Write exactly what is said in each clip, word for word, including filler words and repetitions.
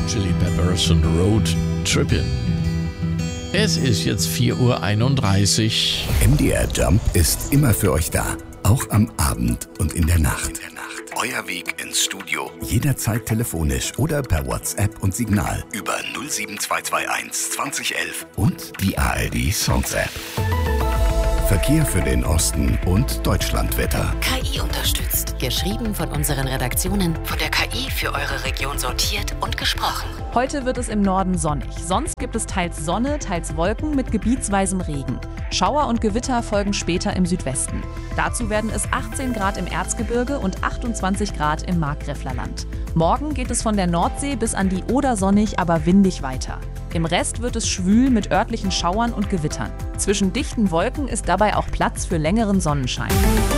Chili Peppers und Road Trippin'. Es ist jetzt vier Uhr einunddreißig. M D R Jump ist immer für euch da. Auch am Abend und in der Nacht. Euer Weg ins Studio. Jederzeit telefonisch oder per WhatsApp und Signal über null sieben zwei zwei eins zwanzig elf und die A R D Songs App. Verkehr für den Osten und Deutschlandwetter. K I unterstützt. Geschrieben von unseren Redaktionen, von der K I für eure Region sortiert und gesprochen. Heute wird es im Norden sonnig. Sonst gibt es teils Sonne, teils Wolken mit gebietsweisem Regen. Schauer und Gewitter folgen später im Südwesten. Dazu werden es achtzehn Grad im Erzgebirge und achtundzwanzig Grad im Markgräflerland. Morgen geht es von der Nordsee bis an die Oder sonnig, aber windig weiter. Im Rest wird es schwül mit örtlichen Schauern und Gewittern. Zwischen dichten Wolken ist dabei auch Platz für längeren Sonnenschein.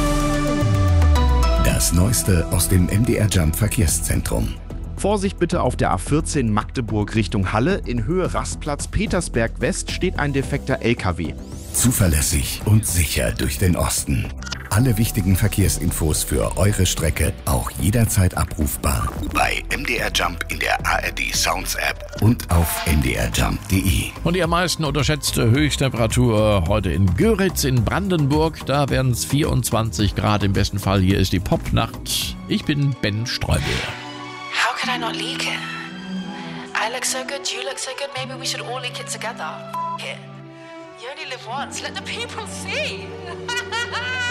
Das Neueste aus dem M D R Jump Verkehrszentrum. Vorsicht bitte auf der A vierzehn Magdeburg Richtung Halle. In Höhe Rastplatz Petersberg West steht ein defekter L K W. Zuverlässig und sicher durch den Osten. Alle wichtigen Verkehrsinfos für eure Strecke auch jederzeit abrufbar bei M D R Jump in der A R D Sounds App und auf m d r jump punkt d e. Und die am meisten unterschätzte Höchsttemperatur heute in Göritz in Brandenburg. Da werden es vierundzwanzig Grad im besten Fall. Hier ist die Popnacht. Ich bin Ben Streubel. How could I not leak it? I look so good, you look so good, maybe we should all leak it together. F- it. You only live once, let the people see.